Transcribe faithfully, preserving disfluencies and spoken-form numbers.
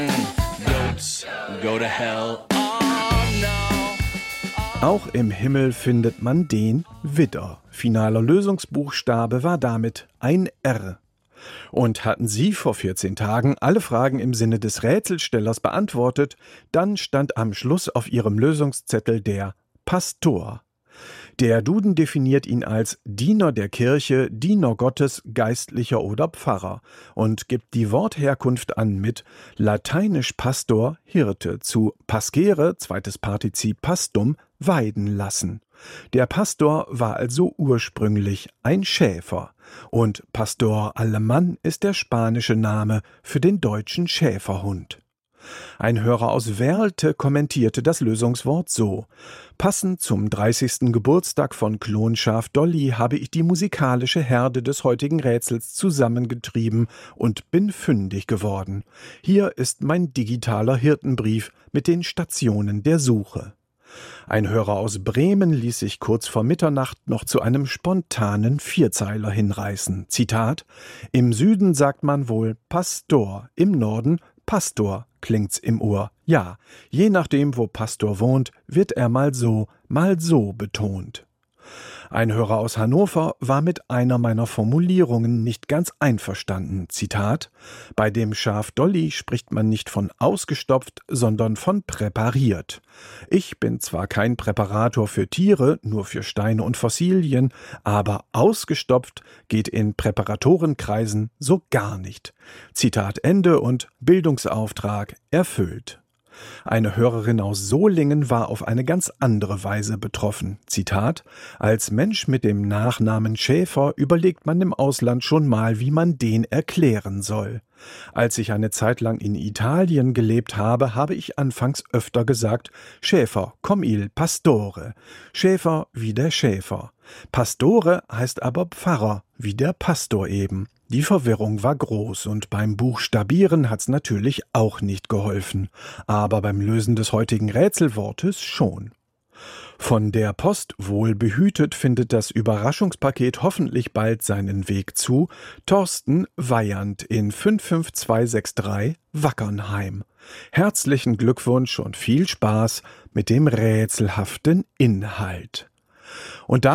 Goats go to hell. Oh no. Auch im Himmel findet man den Widder. Finaler Lösungsbuchstabe war damit ein R. Und hatten Sie vor vierzehn Tagen alle Fragen im Sinne des Rätselstellers beantwortet, dann stand am Schluss auf Ihrem Lösungszettel der Pastor. Der Duden definiert ihn als Diener der Kirche, Diener Gottes, Geistlicher oder Pfarrer und gibt die Wortherkunft an mit lateinisch Pastor, Hirte, zu pascere, zweites Partizip pastum, weiden lassen. Der Pastor war also ursprünglich ein Schäfer und Pastor Alemán ist der spanische Name für den deutschen Schäferhund. Ein Hörer aus Werlte kommentierte das Lösungswort so: Passend zum dreißigsten Geburtstag von Klonschaf Dolly habe ich die musikalische Herde des heutigen Rätsels zusammengetrieben und bin fündig geworden. Hier ist mein digitaler Hirtenbrief mit den Stationen der Suche. Ein Hörer aus Bremen ließ sich kurz vor Mitternacht noch zu einem spontanen Vierzeiler hinreißen. Zitat: Im Süden sagt man wohl Pastor, im Norden Pastor klingt's im Ohr. Ja, je nachdem, wo Pastor wohnt, wird er mal so, mal so betont. Ein Hörer aus Hannover war mit einer meiner Formulierungen nicht ganz einverstanden. Zitat: Bei dem Schaf Dolly spricht man nicht von ausgestopft, sondern von präpariert. Ich bin zwar kein Präparator für Tiere, nur für Steine und Fossilien, aber ausgestopft geht in Präparatorenkreisen so gar nicht. Zitat Ende und Bildungsauftrag erfüllt. Eine Hörerin aus Solingen war auf eine ganz andere Weise betroffen. Zitat: Als Mensch mit dem Nachnamen Schäfer überlegt man im Ausland schon mal, wie man den erklären soll. Als ich eine Zeit lang in Italien gelebt habe, habe ich anfangs öfter gesagt, Schäfer, come il Pastore. Schäfer wie der Schäfer. Pastore heißt aber Pfarrer, wie der Pastor eben. Die Verwirrung war groß und beim Buchstabieren hat's natürlich auch nicht geholfen, aber beim Lösen des heutigen Rätselwortes schon. Von der Post wohl behütet findet das Überraschungspaket hoffentlich bald seinen Weg zu Thorsten Weyand in fünf fünf zwei sechs drei Wackernheim. Herzlichen Glückwunsch und viel Spaß mit dem rätselhaften Inhalt. Und